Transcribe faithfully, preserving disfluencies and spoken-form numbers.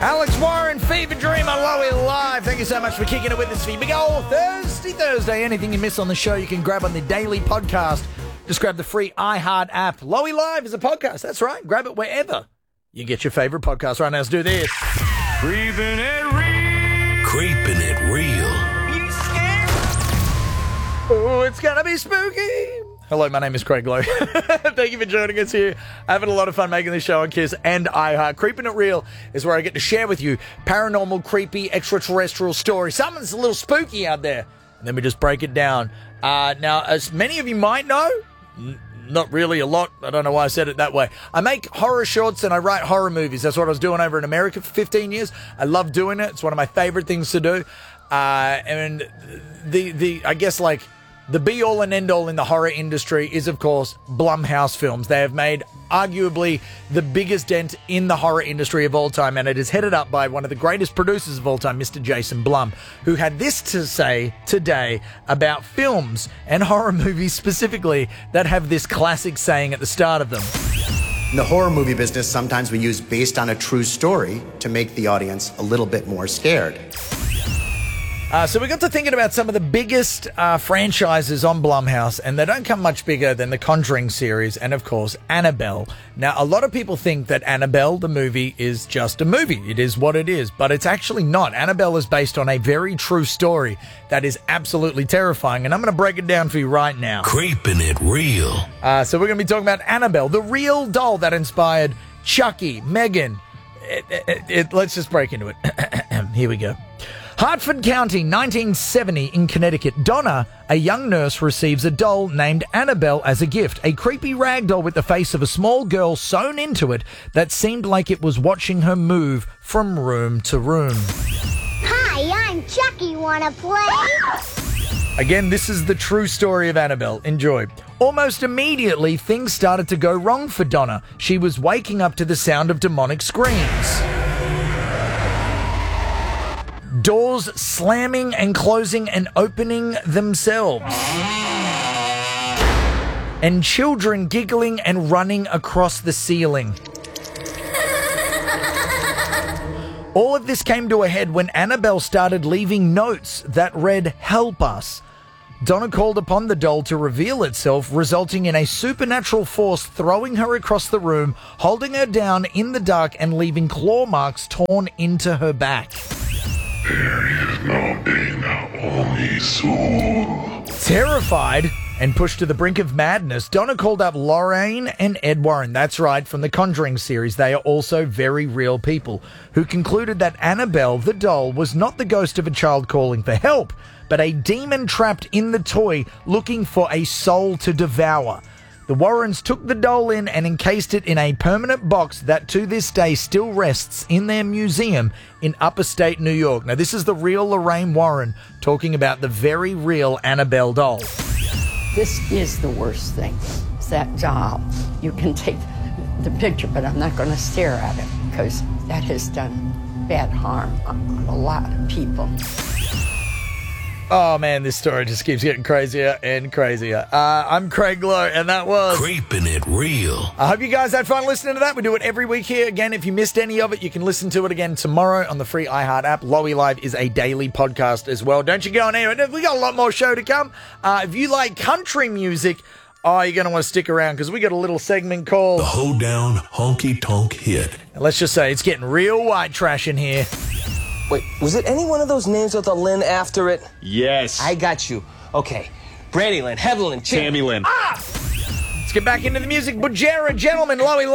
Alex Warren, Fever Dreamer, Lowy Live. Thank you so much for kicking it with us for your big old Thursday Thursday. Anything you miss on the show, you can grab on the daily podcast. Just grab the free iHeart app. Lowy Live is a podcast. That's right. Grab it wherever you get your favorite podcast. Right now, let's do this. Creeping it real. Creeping it real. You scared? Oh, it's going to be spooky. Hello, my name is Craig Lowe. Thank you for joining us here. Having a lot of fun making this show on Kiss and iHeart. Creeping It Real is where I get to share with you paranormal, creepy, extraterrestrial stories. Something's a little spooky out there. And then we just break it down. Uh, now, as many of you might know, n- not really a lot. I don't know why I said it that way. I make horror shorts and I write horror movies. That's what I was doing over in America for fifteen years. I love doing it. It's one of my favorite things to do. Uh, and the, the, I guess like, the be-all and end-all in the horror industry is, of course, Blumhouse Films. They have made arguably the biggest dent in the horror industry of all time, and it is headed up by one of the greatest producers of all time, Mister Jason Blum, who had this to say today about films and horror movies specifically that have this classic saying at the start of them. In the horror movie business, sometimes we use based on a true story to make the audience a little bit more scared. Uh, so we got to thinking about some of the biggest uh, franchises on Blumhouse, and they don't come much bigger than the Conjuring series and, of course, Annabelle. Now, a lot of people think that Annabelle, the movie, is just a movie. It is what it is, but it's actually not. Annabelle is based on a very true story that is absolutely terrifying, and I'm going to break it down for you right now. Creeping it real. Uh, so we're going to be talking about Annabelle, the real doll that inspired Chucky, Megan. It, it, it, let's just break into it. Here we go. Hartford County, nineteen seventy in Connecticut. Donna, a young nurse, receives a doll named Annabelle as a gift. A creepy rag doll with the face of a small girl sewn into it that seemed like it was watching her move from room to room. Hi, I'm Chucky. Wanna play? Again, this is the true story of Annabelle. Enjoy. Almost immediately, things started to go wrong for Donna. She was waking up to the sound of demonic screams. Doors slamming and closing and opening themselves. And children giggling and running across the ceiling. All of this came to a head when Annabelle started leaving notes that read, "Help us." Donna called upon the doll to reveal itself, resulting in a supernatural force throwing her across the room, holding her down in the dark and leaving claw marks torn into her back. There is no Dana, only soul. Terrified and pushed to the brink of madness, Donna called up Lorraine and Ed Warren. That's right, from the Conjuring series. They are also very real people who concluded that Annabelle, the doll, was not the ghost of a child calling for help, but a demon trapped in the toy looking for a soul to devour. The Warrens took the doll in and encased it in a permanent box that to this day still rests in their museum in upper state New York. Now, this is the real Lorraine Warren talking about the very real Annabelle doll. This is the worst thing. It's that doll. You can take the picture, but I'm not going to stare at it because that has done bad harm on a lot of people. Oh, man, this story just keeps getting crazier and crazier. Uh, I'm Craig Lowe, and that was... Creeping it real. I hope you guys had fun listening to that. We do it every week here. Again, if you missed any of it, you can listen to it again tomorrow on the free iHeart app. Lowy Live is a daily podcast as well. Don't you go on anywhere. We got a lot more show to come. Uh, if you like country music, oh, you're going to want to stick around because we got a little segment called... The Hoedown Honky Tonk Hit. And let's just say it's getting real white trash in here. Wait, was it any one of those names with a Lynn after it? Yes. I got you. Okay. Brandy Lynn, Heather Lynn, Cham- Tammy Lynn. Ah! Let's get back into the music. Bujera, gentlemen, Lowy